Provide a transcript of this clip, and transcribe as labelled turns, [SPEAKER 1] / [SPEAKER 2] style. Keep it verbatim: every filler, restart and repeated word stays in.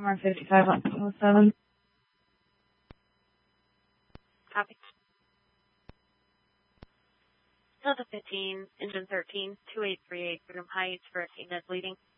[SPEAKER 1] M R fifty-five on oh seven.
[SPEAKER 2] Copy. Delta fifteen, engine thirteen, two eight three eight, Freedom Heights, Hurricane Ned leading.